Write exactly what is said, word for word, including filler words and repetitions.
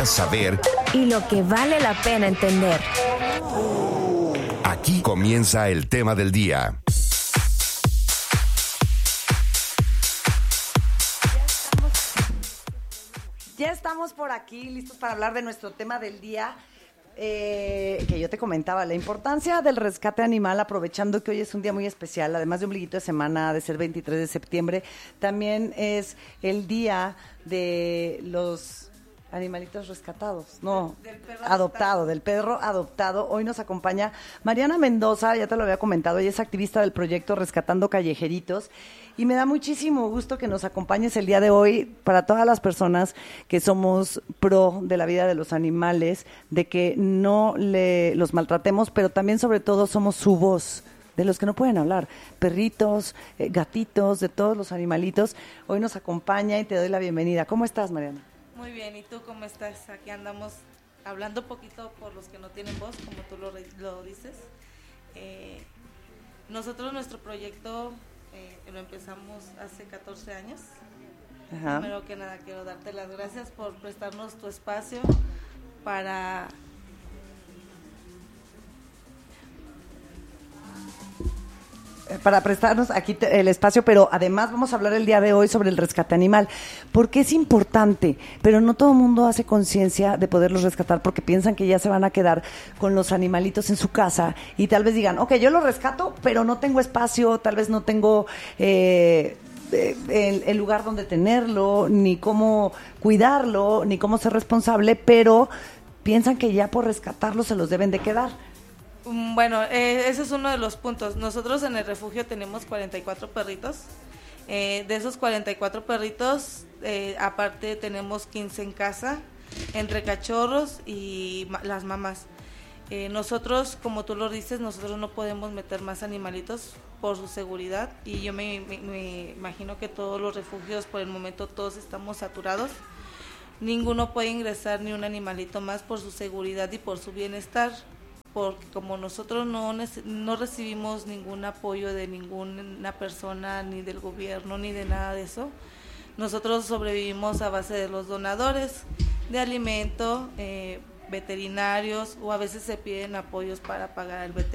Saber y lo que vale la pena entender. Aquí comienza el tema del día. Ya estamos por aquí, listos para hablar de nuestro tema del día, eh, que yo te comentaba, la importancia del rescate animal, aprovechando que hoy es un día muy especial, además de ombliguito de semana, de ser veintitrés de septiembre, también es el día de los animalitos rescatados, no, del perro adoptado, adoptado. del perro adoptado. Hoy nos acompaña Mariana Mendoza, ya te lo había comentado, ella es activista del proyecto Rescatando Callejeritos, y me da muchísimo gusto que nos acompañes el día de hoy para todas las personas que somos pro de la vida de los animales, de que no le, los maltratemos, pero también sobre todo somos su voz, de los que no pueden hablar, perritos, eh, gatitos, de todos los animalitos. Hoy nos acompaña y te doy la bienvenida. ¿Cómo estás, Mariana? Muy bien, ¿y tú cómo estás? Aquí andamos hablando un poquito por los que no tienen voz, como tú lo, lo dices. Eh, nosotros nuestro proyecto eh, lo empezamos hace catorce años. Ajá. Primero que nada quiero darte las gracias por prestarnos tu espacio para... para prestarnos aquí te, el espacio, pero además vamos a hablar el día de hoy sobre el rescate animal, porque es importante, pero no todo el mundo hace conciencia de poderlos rescatar porque piensan que ya se van a quedar con los animalitos en su casa y tal vez digan, ok, yo los rescato, pero no tengo espacio, tal vez no tengo eh, el, el lugar donde tenerlo, ni cómo cuidarlo, ni cómo ser responsable, pero piensan que ya por rescatarlo se los deben de quedar. Bueno, eh, ese es uno de los puntos. Nosotros en el refugio tenemos cuarenta y cuatro perritos. Eh, de esos cuarenta y cuatro perritos, eh, aparte tenemos quince en casa, entre cachorros y ma- las mamás. Eh, nosotros, como tú lo dices, nosotros no podemos meter más animalitos por su seguridad y yo me, me, me imagino que todos los refugios, por el momento todos estamos saturados. Ninguno puede ingresar ni un animalito más por su seguridad y por su bienestar, porque como nosotros no, no recibimos ningún apoyo de ninguna persona, ni del gobierno, ni de nada de eso, nosotros sobrevivimos a base de los donadores de alimento, eh, veterinarios, o a veces se piden apoyos para pagar al veterinario.